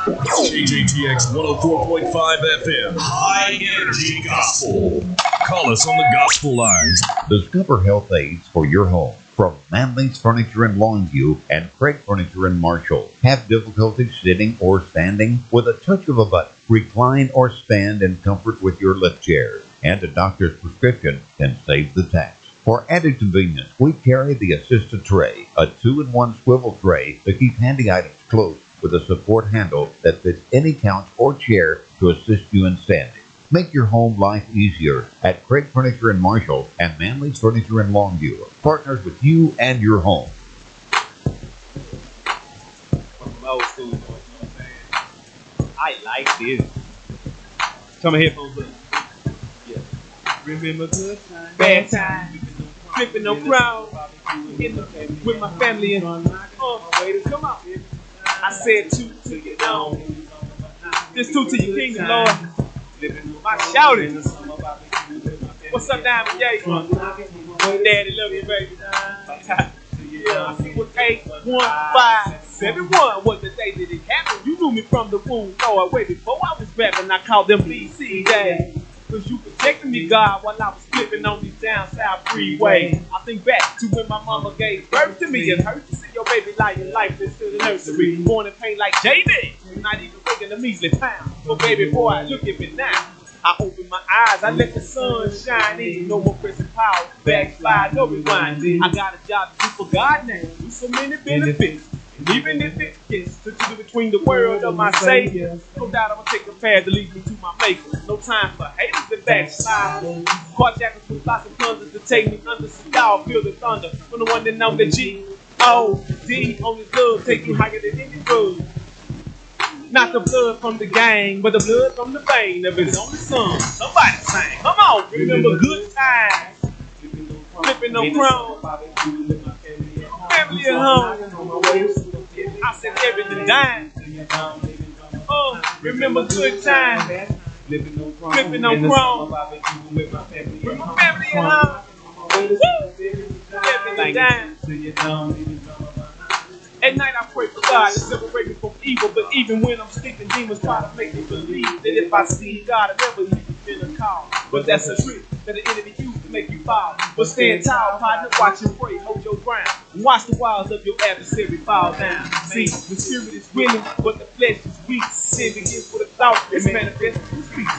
KJTX 104.5 FM, High Energy Gospel. Call us on the gospel lines. Discover health aids for your home from Manley's Furniture in Longview and Craig Furniture in Marshall. Have difficulty sitting or standing? With a touch of a button, recline or stand in comfort with your lift chair. And a doctor's prescription can save the tax. For added convenience, we carry the Assistant Tray, a 2-in-1 swivel tray to keep handy items close with a support handle that fits any couch or chair to assist you in standing. Make your home life easier at Craig Furniture in Marshall and Manley's Furniture in Longview. Partners with you and your home. Old school, you know what I'm saying? I like this. Turn my headphones up. Yeah. Remember good time, bad time, flipping no crown, with my family and come on. I said two to your dome. This two to your kingdom, Lord. My shouting. What's up, Diamond J? Daddy love you, baby. Yeah, 81571 was the day that it happened. You knew me from the womb, Lord, way before I was rapping. I called them BC days. Cause you protected me, God, while I was flipping on these down south freeways. I think back to when my mama gave birth to me. It hurt to see your baby lying lifeless to the nursery. Born in pain like JD, not even waking a measly pound. But baby boy, look at me now. I open my eyes, I let the sun shine in. No more pressing power, backslide, no rewinding. I got a job to do for God now, do so many benefits. And even if it gets to do between the world of my Savior, no doubt I'm gonna take a path to lead me to my maker. No time for haters and backslide. Carjackers with lots of plunders to take me under. So y'all feel the thunder from the one that know the G-O-D on his love, take you higher than any drug. Not the blood from the gang, but the blood from the vein of his only son. Somebody sing, come on, remember good times. Flipping no crown. Family at home. I said everything dying. Oh, remember good times. Flipping no crown. With my family at home. Everything dying. At night I pray for God to separate me from evil, but even when I'm sleeping, demons try to make me believe that if I see God, I never even been a call. But that's a trick that the enemy used to make you fall. But stand tall, partner, watch and pray, hold your ground, and watch the walls of your adversary fall down. See, the spirit is willing, but the flesh is weak. Sin begins with a thought, it's manifest.